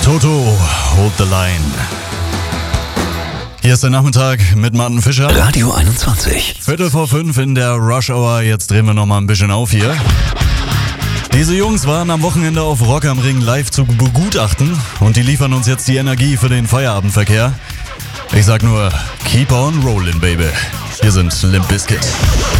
Toto, Hold the Line. Hier ist der Nachmittag mit Martin Fischer. Radio 21. 4:45 in der Rush Hour. Jetzt drehen wir nochmal ein bisschen auf hier. Diese Jungs waren am Wochenende auf Rock am Ring live zu begutachten und die liefern uns jetzt die Energie für den Feierabendverkehr. Ich sag nur, keep on rolling, baby. Hier sind Limp Bizkit.